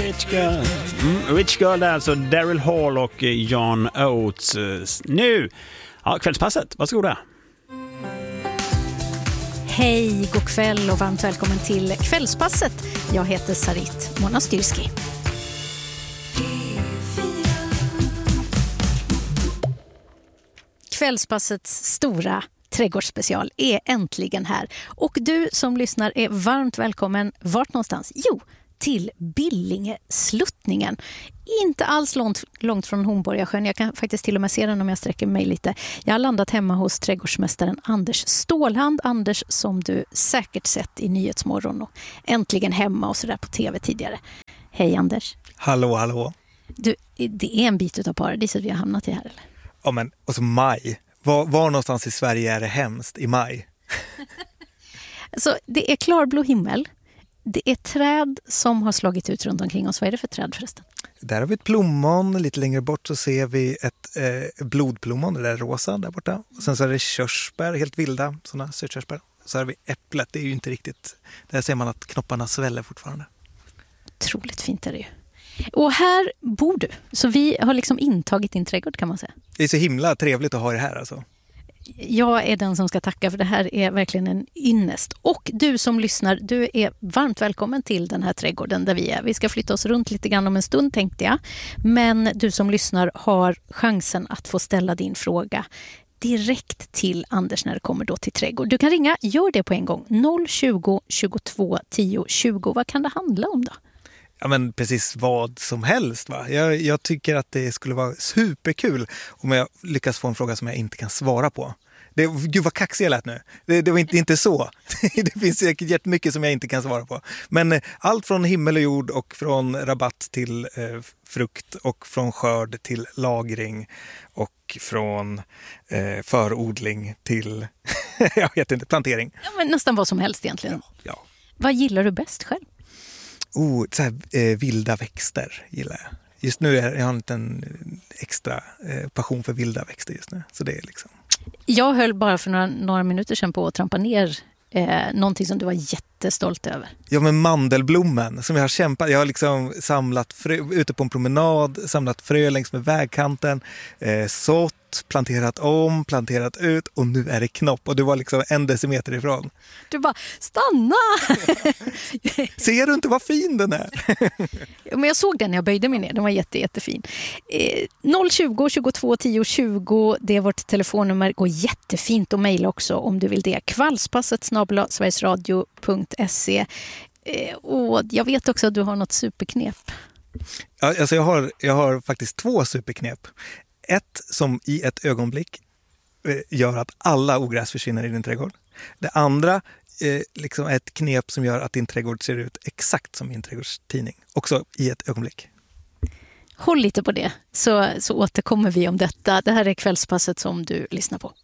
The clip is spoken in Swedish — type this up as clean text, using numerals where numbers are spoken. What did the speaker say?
Rich Girl. Rich Girl är alltså Daryl Hall och John Oates. Nu, kvällspasset, varsågoda. Hej, god kväll och varmt välkommen till Kvällspasset. Jag heter Sarit Monastyrski. Kvällspassets stora trädgårdsspecial är äntligen här. Och du som lyssnar är varmt välkommen vart någonstans? Jo, till Billingesluttningen. Inte alls långt från Hornborgasjön. Jag kan faktiskt till och med se den om jag sträcker mig lite. Jag har landat hemma hos trädgårdsmästaren Anders Stålhand. Anders som du säkert sett i Nyhetsmorgon och äntligen hemma och sådär på tv tidigare. Hej Anders. Hallå, hallå. Du, det är en bit av paradiset vi har hamnat i här eller? Ja men, och så maj. Var någonstans i Sverige är det hemskt i maj? Så det är klarblå himmel. Det är träd som har slagit ut runt omkring oss. Vad är det för träd förresten? Där har vi ett plommon. Lite längre bort så ser vi ett blodplommon. Det är rosa där borta. Och sen så är det körsbär, helt vilda sådana sötkörsbär. Så har vi äpplet. Det är ju inte riktigt... Där ser man att knopparna sväller fortfarande. Otroligt fint är det ju. Och här bor du. Så vi har liksom intagit din trädgård kan man säga. Det är så himla trevligt att ha det här alltså. Jag är den som ska tacka för det här är verkligen en ynnest. Och du som lyssnar, du är varmt välkommen till den här trädgården där vi är. Vi ska flytta oss runt lite grann om en stund tänkte jag. Men du som lyssnar har chansen att få ställa din fråga direkt till Anders när det kommer då till trädgård. Du kan ringa, gör det på en gång. 020 22 10 20. Vad kan det handla om då? Ja men precis vad som helst va. Jag tycker att det skulle vara superkul om jag lyckas få en fråga som jag inte kan svara på. Gud vad kaxig jag lät nu. Det var inte så. Det finns säkert jättemycket som jag inte kan svara på. Men allt från himmel och jord och från rabatt till frukt och från skörd till lagring och från förodling till jag vet inte, plantering. Ja, men nästan vad som helst egentligen. Ja. Vad gillar du bäst själv? Så här, vilda växter gillar jag. Just nu jag har inte en extra passion för vilda växter just nu. Så det är liksom... Jag höll bara för några minuter sedan på att trampa ner någonting som du var jättestolt över. Ja men mandelblommen som jag har kämpat. Jag har liksom samlat frö ute på en promenad, samlat frö längs med vägkanten, sått, planterat om, planterat ut och nu är det knopp och du var liksom 1 decimeter ifrån. Du bara, stanna! Ser du inte vad fin den är? Men jag såg den när jag böjde mig ner, den var jättefin. 020 22 10 20, det är vårt telefonnummer, går jättefint att mejla också om du vill det. Kvällspasset@sverigesradio.se. Och jag vet också att du har något superknep. Ja, alltså jag har faktiskt 2 superknep. Ett som i ett ögonblick gör att alla ogräs försvinner i din trädgård. Det andra liksom är ett knep som gör att din trädgård ser ut exakt som min trädgårdstidning. Också i ett ögonblick. Håll lite på det så återkommer vi om detta. Det här är Kvällspasset som du lyssnar på.